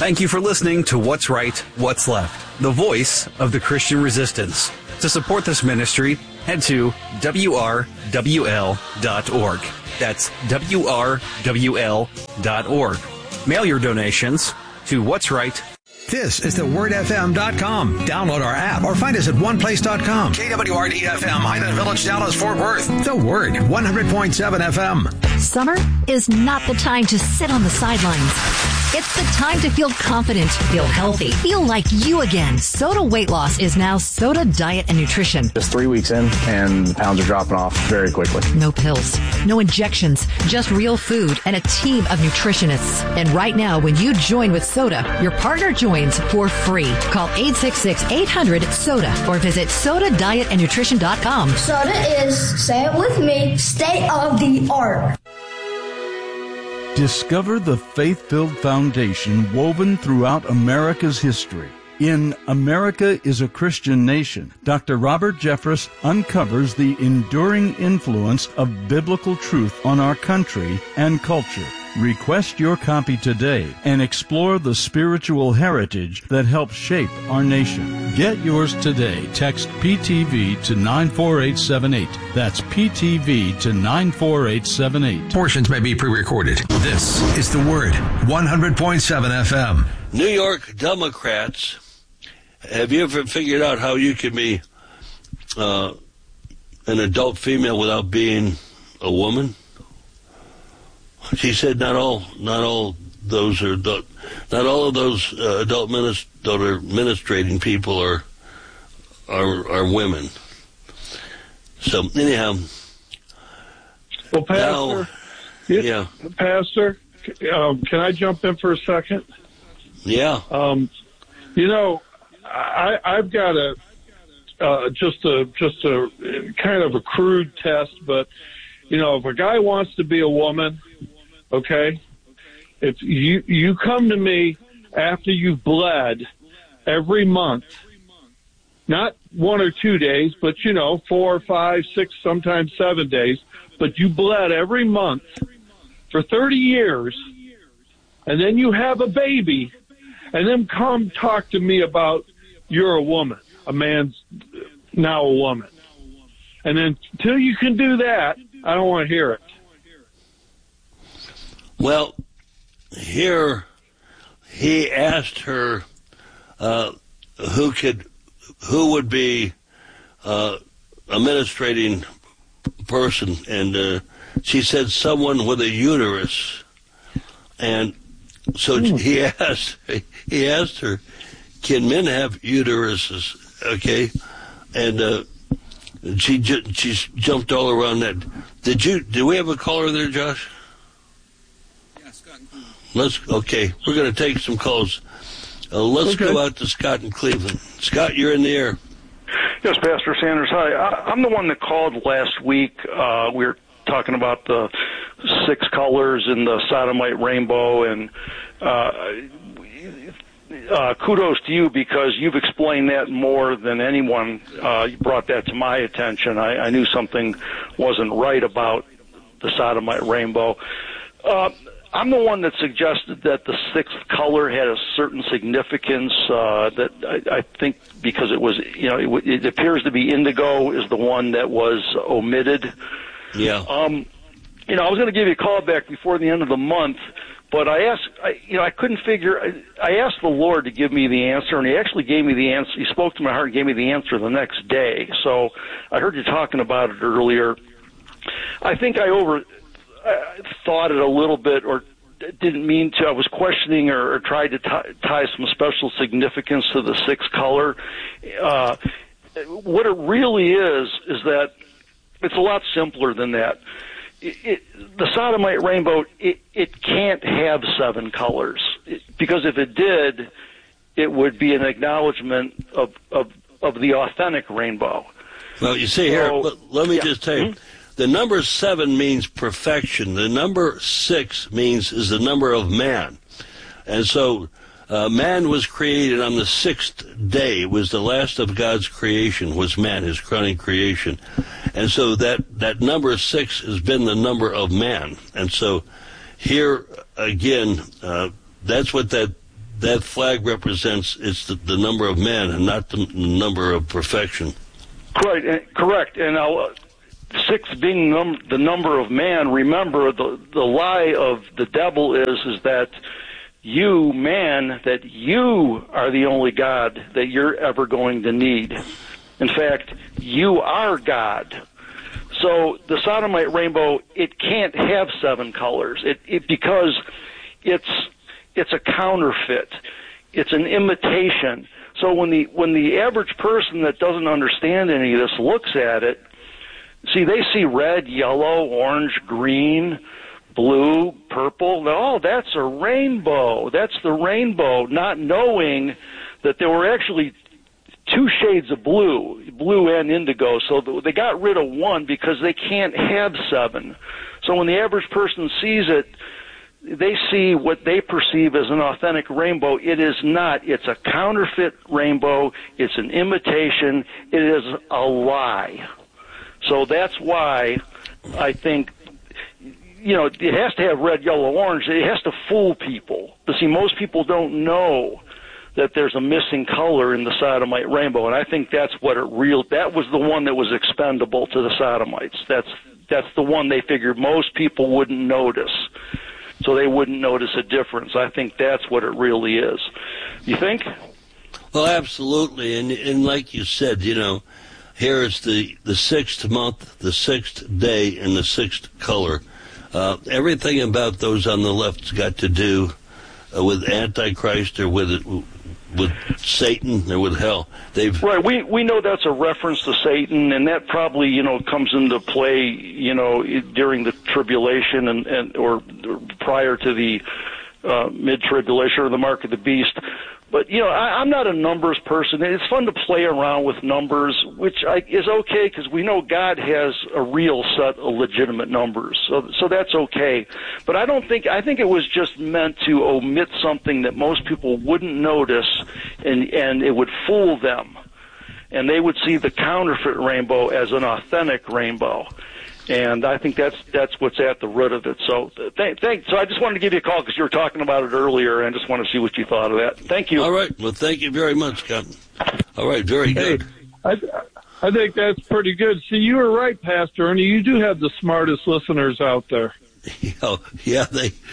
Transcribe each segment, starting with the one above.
Thank you for listening to What's Right, What's Left, the voice of the Christian resistance. To support this ministry, head to WRWL.org. That's WRWL.org. Mail your donations to What's Right. This is thewordfm.com. Download our app or find us at oneplace.com. KWRD-FM, Highland Village, Dallas, Fort Worth. The Word, 100.7 FM. Summer is not the time to sit on the sidelines. It's the time to feel confident, feel healthy, feel like you again. Soda Weight Loss is now Soda Diet and Nutrition. Just 3 weeks in, and pounds are dropping off very quickly. No pills, no injections, just real food and a team of nutritionists. And right now, when you join with Soda, your partner joins for free. Call 866-800-SODA or visit SodaDietAndNutrition.com. Soda is, say it with me, state of the art. Discover the faith-filled foundation woven throughout America's history. In America is a Christian Nation, Dr. Robert Jeffress uncovers the enduring influence of biblical truth on our country and culture. Request your copy today and explore the spiritual heritage that helps shape our nation. Get yours today. Text PTV to 94878. That's PTV to 94878. Portions may be pre-recorded. This is The Word, 100.7 FM. New York Democrats, have you ever figured out how you can be an adult female without being a woman? She said not all of those adult administrating people are women. So anyhow, well, Pastor, now, Pastor, can I jump in for a second? Yeah. I've got just a kind of a crude test, but if a guy wants to be a woman, okay, if you come to me after you've bled every month, not 1 or 2 days, but 4, 5, 6, sometimes 7 days, but you bled every month for 30 years, and then you have a baby, and then come talk to me about you're a woman, a man's now a woman. And then until you can do that, I don't want to hear it. Well, here he asked her who would be administrating person, and she said someone with a uterus. And so he asked her, can men have uteruses? Okay, and she jumped all around that. Did we have a caller there, Josh? Yeah, Scott. Okay, we're going to take some calls. Let's go out to Scott in Cleveland. Scott, you're in the air. Yes, Pastor Sanders. Hi. I'm the one that called last week. We were talking about the 6 colors in the sodomite rainbow, and kudos to you because you've explained that more than anyone. You brought that to my attention. I knew something wasn't right about the sodomite rainbow. I'm the one that suggested that the 6th color had a certain significance that I think because it was, it appears to be indigo is the one that was omitted. Yeah. I was going to give you a call back before the end of the month, but I couldn't figure. I asked the Lord to give me the answer, and He actually gave me the answer. He spoke to my heart and gave me the answer the next day. So I heard you talking about it earlier. I think I thought it a little bit, or didn't mean to. I was questioning or tried to tie some special significance to the 6th color. What it really is that it's a lot simpler than that. The sodomite rainbow, it can't have 7 colors because if it did, it would be an acknowledgement of the authentic rainbow. Well, you see here, let me just tell you, the number 7 means perfection. The number 6 is the number of man. And so man was created on the 6th day, was the last of God's creation, was man, his crowning creation. And so that number 6 has been the number of man. And so here, again, that's what that that flag represents the number of men and not the number of perfection. Correct. And now, 6 being the number of man, remember the lie of the devil is that you, man, that you are the only God that you're ever going to need. In fact, you are God. So the sodomite rainbow, it can't have 7 colors. Because it's a counterfeit. It's an imitation. So when the average person that doesn't understand any of this looks at it, see, they see red, yellow, orange, green, blue, purple. Oh, that's a rainbow. That's the rainbow, not knowing that there were actually 2 shades of blue and indigo. So they got rid of 1 because they can't have 7. So when the average person sees it, they see what they perceive as an authentic rainbow. It is not. It's a counterfeit rainbow. It's an imitation. It is a lie. So that's why I think, it has to have red, yellow, orange. It has to fool people. But see, most people don't know that there's a missing color in the sodomite rainbow, and I think that's what that was the one that was expendable to the sodomites. That's the one they figured most people wouldn't notice. So they wouldn't notice a difference. I think that's what it really is. You think? Well, absolutely. And like you said, here is the 6th month, the 6th day, and the 6th color. Everything about those on the left's got to do with Antichrist or with Satan or with hell. Right. We know that's a reference to Satan, and that probably comes into play during the tribulation and or prior to the mid-tribulation or the mark of the beast. But I'm not a numbers person. It's fun to play around with numbers, which is okay because we know God has a real set of legitimate numbers, so that's okay. But I think it was just meant to omit something that most people wouldn't notice, and it would fool them, and they would see the counterfeit rainbow as an authentic rainbow. And I think that's what's at the root of it. So So I just wanted to give you a call because you were talking about it earlier, and I just want to see what you thought of that. Thank you. All right. Well, thank you very much, Captain. All right. Very good. I think that's pretty good. See, you were right, Pastor Ernie. You do have the smartest listeners out there. Yeah,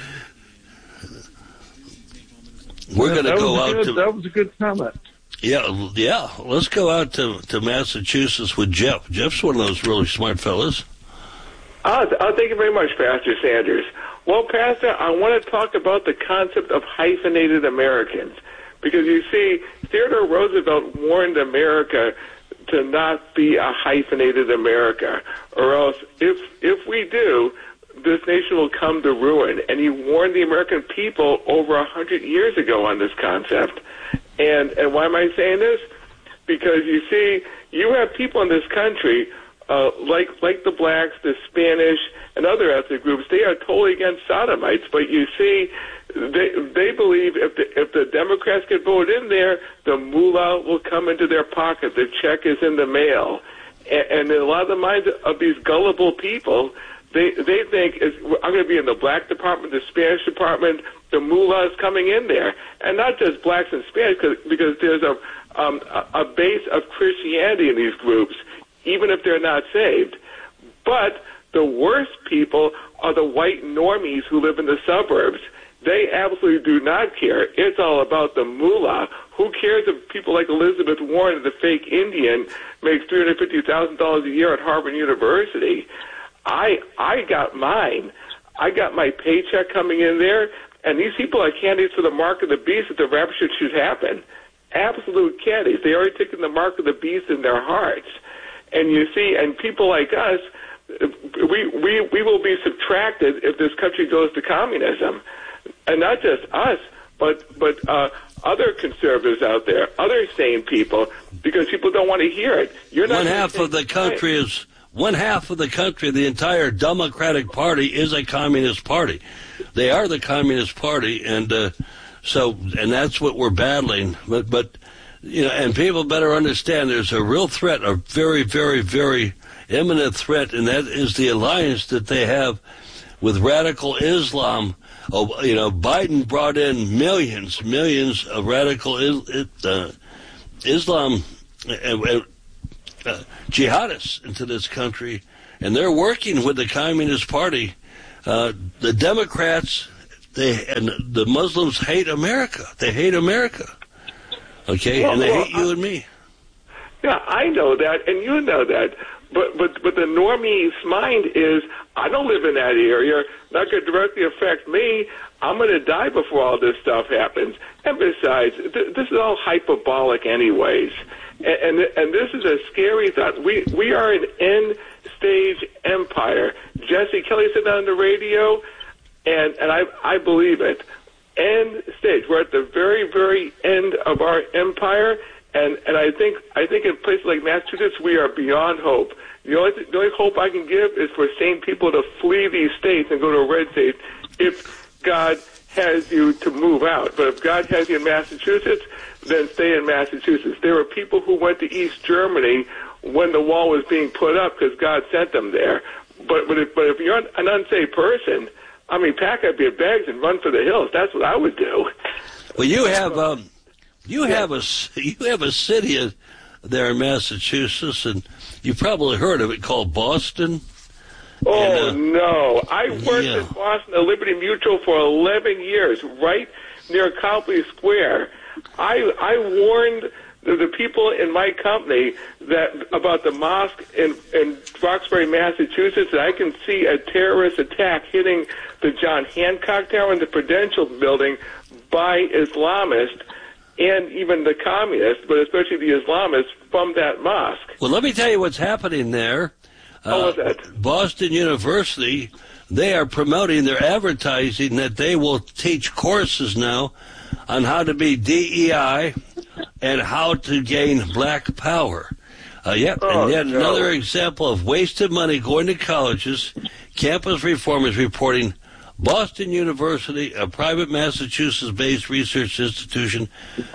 We're going to go out to... That was a good comment. Yeah. Let's go out to Massachusetts with Jeff. Jeff's one of those really smart fellas. Thank you very much, Pastor Sanders. Well, Pastor, I want to talk about the concept of hyphenated Americans. Because you see, Theodore Roosevelt warned America to not be a hyphenated America, or else if we do, this nation will come to ruin. And he warned the American people over 100 years ago on this concept. And why am I saying this? Because you see, you have people in this country, like the blacks, the Spanish, and other ethnic groups. They are totally against sodomites, but you see, they believe if the Democrats get voted in there, the moolah will come into their pocket. The check is in the mail, and in a lot of the minds of these gullible people, they think I'm going to be in the black department, the Spanish department. The moolah is coming in there, and not just blacks and Spanish, because there's a base of Christianity in these groups, even if they're not saved. But the worst people are the white normies who live in the suburbs. They absolutely do not care. It's all about the moolah. Who cares if people like Elizabeth Warren, the fake Indian, makes $350,000 a year at Harvard University? I got mine. I got my paycheck coming in there, and these people are candidates for the mark of the beast that the rapture should happen. Absolute candidates. They already taken the mark of the beast in their hearts. And you see, and people like us, we will be subtracted if this country goes to communism. And not just us, but other conservatives out there, other sane people, because people don't want to hear it. One half of the country, the entire Democratic Party is a communist party. They are the Communist Party, and that's what we're battling. But and people better understand there's a real threat, a very, very, very imminent threat, and that is the alliance that they have with radical Islam Biden brought in millions of radical Islam jihadists into this country, and they're working with the Communist Party. The Democrats, and the Muslims hate America. They hate America. Okay, and they hate you and me. Yeah, I know that, and you know that. But the normie's mind is, I don't live in that area. Not going to directly affect me. I'm going to die before all this stuff happens. And besides, this is all hyperbolic anyways. And this is a scary thought. We are an end-stage empire. Jesse Kelly said that on the radio, and I believe it. End stage. We're at the very, very end of our empire. And I think in places like Massachusetts, we are beyond hope. The only hope I can give is for sane people to flee these states and go to a red state if God has you to move out. But if God has you in Massachusetts, then stay in Massachusetts. There were people who went to East Germany when the wall was being put up because God sent them there. But if you're an unsafe person, I mean, pack up your bags and run for the hills. That's what I would do. Well, you have a city there in Massachusetts, and you've probably heard of it, called Boston. Oh, no. I worked in Boston at Liberty Mutual for 11 years, right near Copley Square. I warned the people in my company about the mosque in Roxbury, Massachusetts, and I can see a terrorist attack hitting the John Hancock Tower and the Prudential Building by Islamists, and even the communists, but especially the Islamists, from that mosque. Well, let me tell you what's happening there. What's that? Boston University, they are promoting, they're advertising that they will teach courses now on how to be DEI and how to gain black power. And yet another example of wasted money going to colleges. Campus Reform is reporting Boston University, a private Massachusetts-based research institution,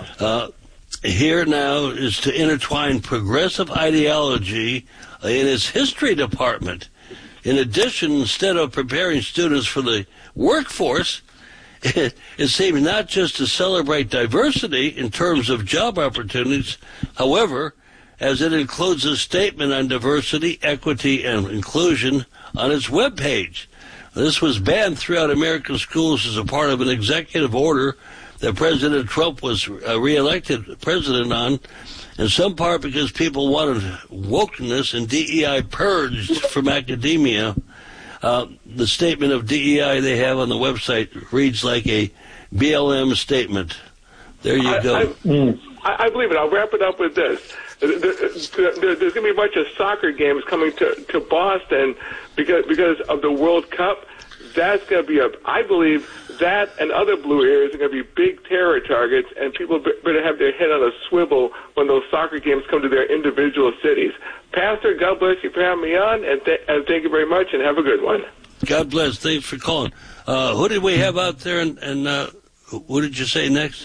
here now is to intertwine progressive ideology in its history department. In addition, instead of preparing students for the workforce, it seems not just to celebrate diversity in terms of job opportunities, however, as it includes a statement on diversity, equity, and inclusion on its webpage. This was banned throughout American schools as a part of an executive order that President Trump was reelected president on, in some part because people wanted wokeness and DEI purged from academia. The statement of DEI they have on the website reads like a BLM statement. There you go. I believe it. I'll wrap it up with this. There's going to be a bunch of soccer games coming to Boston because of the World Cup. That's going to be I believe that and other blue areas are going to be big terror targets, and people better have their head on a swivel when those soccer games come to their individual cities. Pastor, God bless you for having me on, and thank you very much, and have a good one. God bless. Thanks for calling. Who did we have out there, and who did you say next?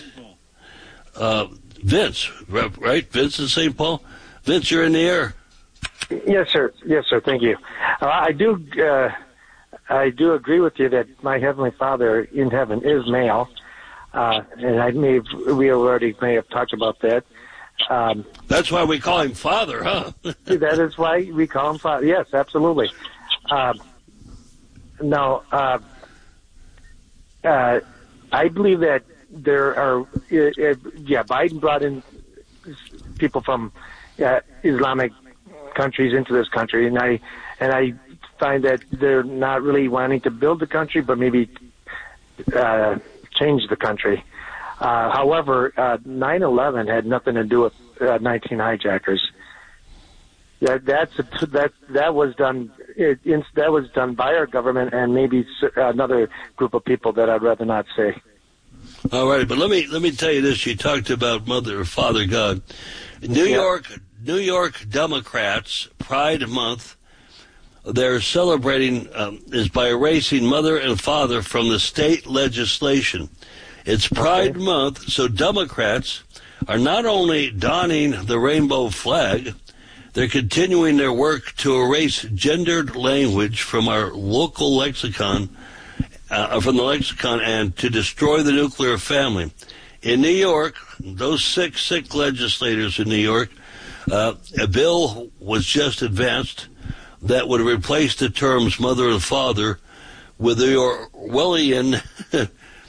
Vince, right? Vince in St. Paul? Vince, you're in the air. Yes, sir. Yes, sir. Thank you. I do agree with you that my Heavenly Father in heaven is male, and we already may have talked about that. That's why we call him Father, huh? That is why we call him Father. Yes, absolutely. I believe that there are, Biden brought in people from Islamic countries into this country, and I find that they're not really wanting to build the country, but maybe change the country. However, 9/11 had nothing to do with 19 hijackers. That was done by our government and maybe another group of people that I'd rather not say. All right, but let me tell you this. You talked about Mother or Father God. New York Democrats Pride Month. They're celebrating is by erasing Mother and Father from the state legislation. It's Pride Month, so Democrats are not only donning the rainbow flag, they're continuing their work to erase gendered language from our local lexicon from the lexicon, and to destroy the nuclear family. In New York, those sick legislators in New York, a bill was just advanced that would replace the terms mother and father with the Orwellian